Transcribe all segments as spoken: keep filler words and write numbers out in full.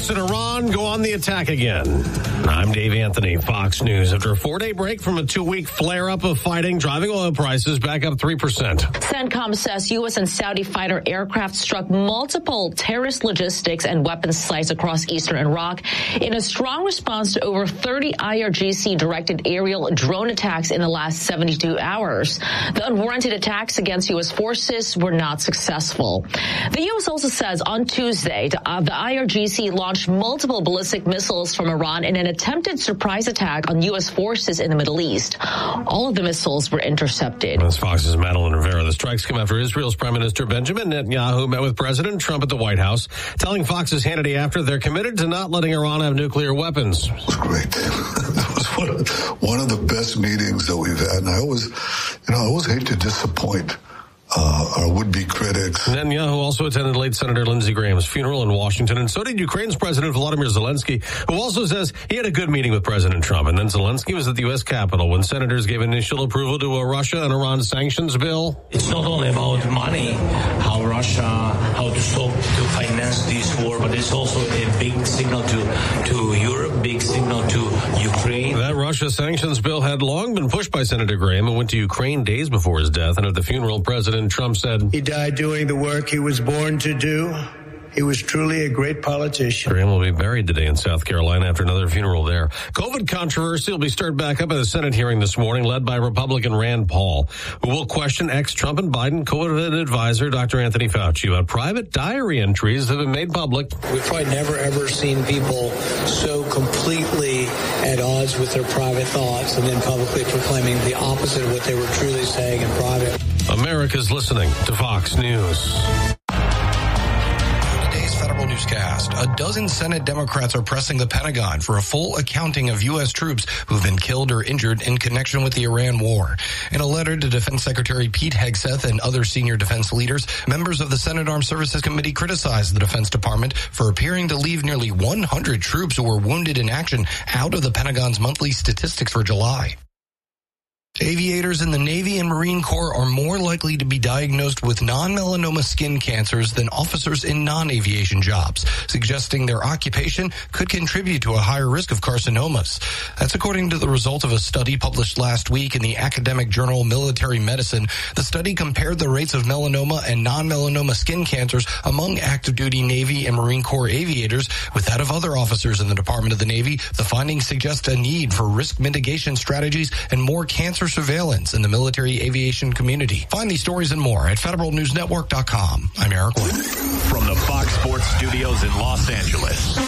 U S and Iran go on the attack again. I'm Dave Anthony, Fox News. After a four-day break from a two-week flare-up of fighting, driving oil prices back up three percent. CENTCOM says U S and Saudi fighter aircraft struck multiple terrorist logistics and weapons sites across eastern Iraq in a strong response to over thirty I R G C-directed aerial drone attacks in the last seventy-two hours. The unwarranted attacks against U S forces were not successful. The U S also says on Tuesday the, uh, the I R G C launched multiple ballistic missiles from Iran in an attempted surprise attack on U S forces in the Middle East. All of the missiles were intercepted. That's Fox's Madeline Rivera. The strikes come after Israel's Prime Minister Benjamin Netanyahu met with President Trump at the White House, telling Fox's Hannity after they're committed to not letting Iran have nuclear weapons. It was great. That was one of, one of the best meetings that we've had. And I always, you know, I always hate to disappoint Uh, our would-be critics. Netanyahu also attended late Senator Lindsey Graham's funeral in Washington, and so did Ukraine's President Volodymyr Zelensky, who also says he had a good meeting with President Trump. And then Zelensky was at the U S Capitol when senators gave initial approval to a Russia and Iran sanctions bill. It's not only about money, how Russia, how to stop, to finance this war, but it's also a big signal to, to Europe, big signal to Ukraine. That Russia sanctions bill had long been pushed by Senator Graham and went to Ukraine days before his death. And at the funeral, President Trump said, "He died doing the work he was born to do. He was truly a great politician." Graham will be buried today in South Carolina after another funeral there. COVID controversy will be stirred back up at the Senate hearing this morning, led by Republican Rand Paul, who will question ex-Trump and Biden COVID advisor Doctor Anthony Fauci about private diary entries that have been made public. We've probably never, ever seen people so completely at odds with their private thoughts and then publicly proclaiming the opposite of what they were truly saying in private. America's listening to Fox News. Federal Newscast. A dozen Senate Democrats are pressing the Pentagon for a full accounting of U S troops who've been killed or injured in connection with the Iran war. In a letter to Defense Secretary Pete Hegseth and other senior defense leaders, members of the Senate Armed Services Committee criticized the Defense Department for appearing to leave nearly one hundred troops who were wounded in action out of the Pentagon's monthly statistics for July. Aviators in the Navy and Marine Corps are more likely to be diagnosed with non-melanoma skin cancers than officers in non-aviation jobs, suggesting their occupation could contribute to a higher risk of carcinomas. That's according to the result of a study published last week in the academic journal Military Medicine. The study compared the rates of melanoma and non-melanoma skin cancers among active-duty Navy and Marine Corps aviators with that of other officers in the Department of the Navy. The findings suggest a need for risk mitigation strategies and more cancer surveillance in the military aviation community. Find these stories and more at federal news network dot com. I'm Eric Wood. From the Fox Sports Studios in Los Angeles,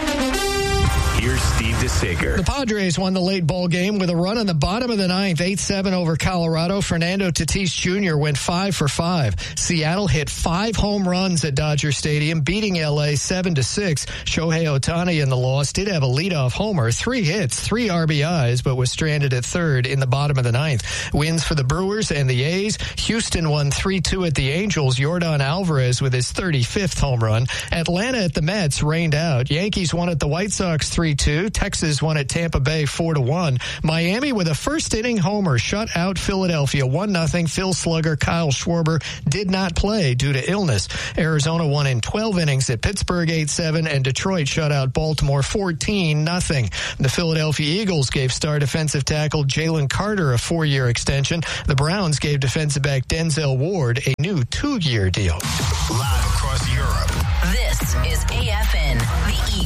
here's Steve DeSager. The Padres won the late ball game with a run in the bottom of the ninth, eight seven over Colorado. Fernando Tatis Junior went five for five. Seattle hit five home runs at Dodger Stadium, beating L A seven to six. Shohei Ohtani in the loss did have a leadoff homer, three hits, three R B Is, but was stranded at third in the bottom of the ninth. Wins for the Brewers and the A's. Houston won three two at the Angels. Yordan Alvarez with his thirty-fifth home run. Atlanta at the Mets rained out. Yankees won at the White Sox three two. Texas won at Tampa Bay four to one. Miami with a first inning homer shut out Philadelphia one nothing. Phil slugger Kyle Schwarber did not play due to illness. Arizona won in twelve innings at Pittsburgh eight seven, and Detroit shut out Baltimore fourteen nothing. The Philadelphia Eagles gave star defensive tackle Jalen Carter a four-year extension. The Browns gave defensive back Denzel Ward a new two-year deal. Live across Europe. This is A F N, the Eagles.